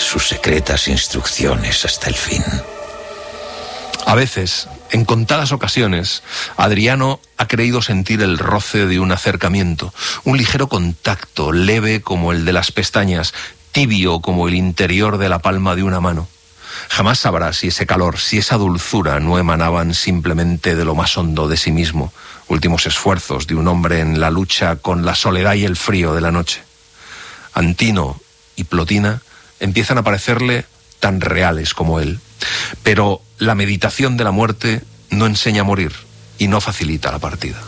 sus secretas instrucciones hasta el fin. A veces, en contadas ocasiones, Adriano ha creído sentir el roce de un acercamiento, un ligero contacto, leve como el de las pestañas, tibio como el interior de la palma de una mano. Jamás sabrá si ese calor, si esa dulzura no emanaban simplemente de lo más hondo de sí mismo, últimos esfuerzos de un hombre en la lucha con la soledad y el frío de la noche. Antino y Plotina empiezan a parecerle tan reales como él, pero la meditación de la muerte no enseña a morir y no facilita la partida.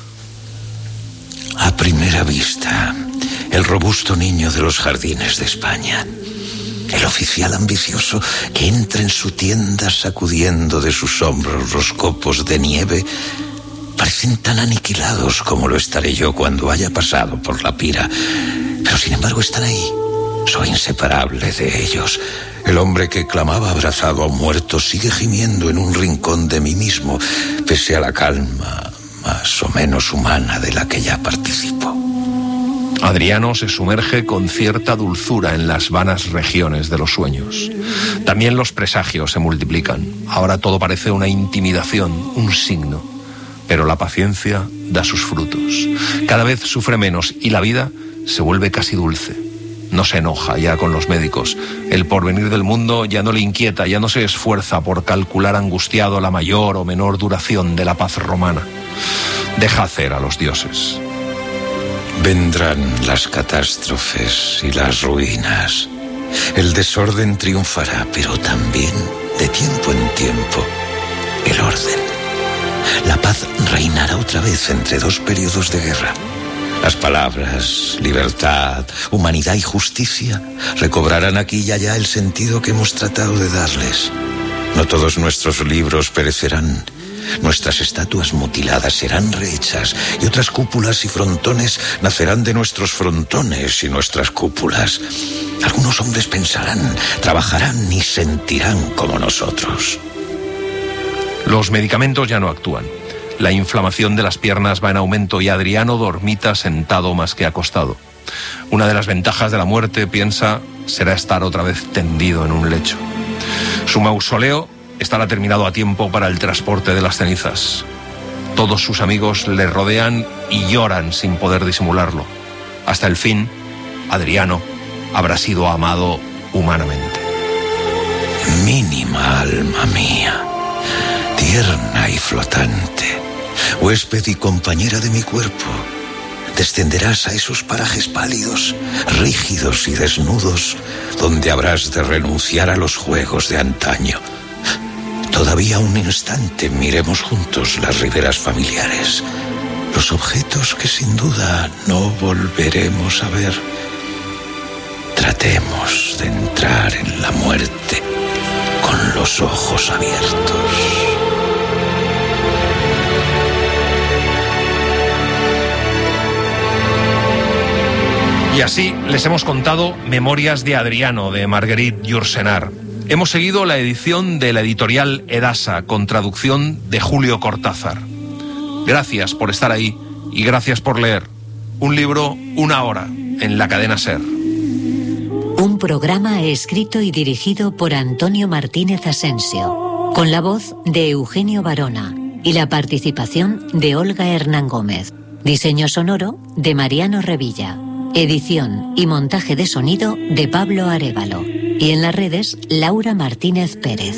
A primera vista, el robusto niño de los jardines de España, el oficial ambicioso que entra en su tienda sacudiendo de sus hombros los copos de nieve, parecen tan aniquilados como lo estaré yo cuando haya pasado por la pira, pero sin embargo están ahí. Soy inseparable de ellos. El hombre que clamaba abrazado a un muerto sigue gimiendo en un rincón de mí mismo, pese a la calma más o menos humana de la que ya participo. Adriano se sumerge con cierta dulzura en las vanas regiones de los sueños. También los presagios se multiplican. Ahora todo parece una intimidación, un signo. Pero la paciencia da sus frutos. Cada vez sufre menos y la vida se vuelve casi dulce. No se enoja ya con los médicos. El porvenir del mundo ya no le inquieta, ya no se esfuerza por calcular angustiado la mayor o menor duración de la paz romana. Deja hacer a los dioses. Vendrán las catástrofes y las ruinas. El desorden triunfará, pero también, de tiempo en tiempo, el orden. La paz reinará otra vez entre dos periodos de guerra. Las palabras, libertad, humanidad y justicia recobrarán aquí y allá el sentido que hemos tratado de darles. No todos nuestros libros perecerán. Nuestras estatuas mutiladas serán rehechas y otras cúpulas y frontones nacerán de nuestros frontones y nuestras cúpulas. Algunos hombres pensarán, trabajarán y sentirán como nosotros. Los medicamentos ya no actúan. La inflamación de las piernas va en aumento y Adriano dormita sentado más que acostado. Una de las ventajas de la muerte, piensa, será estar otra vez tendido en un lecho. Su mausoleo estará terminado a tiempo para el transporte de las cenizas. Todos sus amigos le rodean y lloran sin poder disimularlo. Hasta el fin, Adriano habrá sido amado humanamente. Mínima alma mía, tierna y flotante, huésped y compañera de mi cuerpo, descenderás a esos parajes pálidos, rígidos y desnudos, donde habrás de renunciar a los juegos de antaño. Todavía un instante miremos juntos las riberas familiares, los objetos que sin duda no volveremos a ver. Tratemos de entrar en la muerte con los ojos abiertos. Y así les hemos contado Memorias de Adriano, de Marguerite Yourcenar. Hemos seguido la edición de la editorial Edasa, con traducción de Julio Cortázar. Gracias por estar ahí y gracias por leer. Un libro, una hora, en la cadena SER. Un programa escrito y dirigido por Antonio Martínez Asensio, con la voz de Eugenio Barona y la participación de Olga Hernán Gómez. Diseño sonoro de Mariano Revilla. Edición y montaje de sonido de Pablo Arévalo. Y en las redes, Laura Martínez Pérez.